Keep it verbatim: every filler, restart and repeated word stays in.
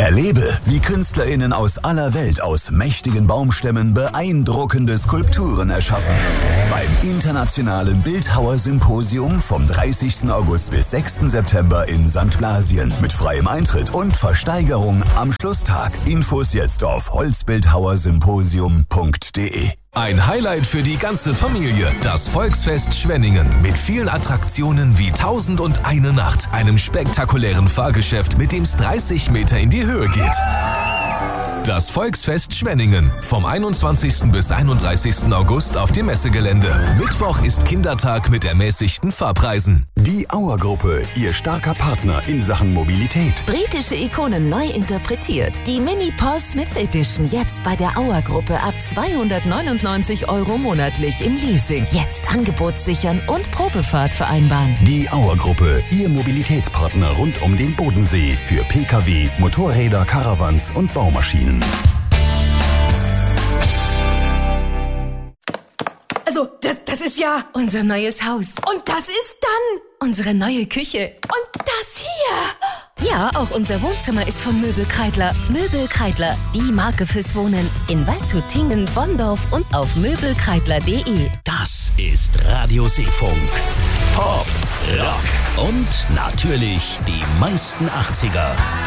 Erlebe, wie KünstlerInnen aus aller Welt aus mächtigen Baumstämmen beeindruckende Skulpturen erschaffen. Beim Internationalen Bildhauersymposium vom dreißigsten August bis sechsten September in Sankt Blasien mit freiem Eintritt und Versteigerung am Schlusstag. Infos jetzt auf holzbildhauersymposium punkt de. Ein Highlight für die ganze Familie. Das Volksfest Schwenningen mit vielen Attraktionen wie Tausend und eine Nacht, einem spektakulären Fahrgeschäft, mit dem es dreißig Meter in die Höhe geht. Das Volksfest Schwenningen vom einundzwanzigsten bis einunddreißigsten August auf dem Messegelände. Mittwoch ist Kindertag mit ermäßigten Fahrpreisen. Die Auer-Gruppe, Ihr starker Partner in Sachen Mobilität. Britische Ikonen neu interpretiert. Die Mini Paul Smith Edition jetzt bei der Auer-Gruppe ab zweihundertneunundneunzig Euro monatlich im Leasing. Jetzt Angebot sichern und Probefahrt vereinbaren. Die Auer-Gruppe, Ihr Mobilitätspartner rund um den Bodensee für Pkw, Motorräder, Caravans und Baumaschinen. Also, das, das ist ja Unser neues Haus. Und das ist dann Unsere neue Küche. Und das hier. Ja, auch unser Wohnzimmer ist von Möbel Kreidler. Möbel Kreidler, die Marke fürs Wohnen. In Waldshut, Tingen, Bonndorf und auf möbelkreidler punkt de. Das ist Radio Seefunk. Pop, Rock und natürlich die meisten achtziger.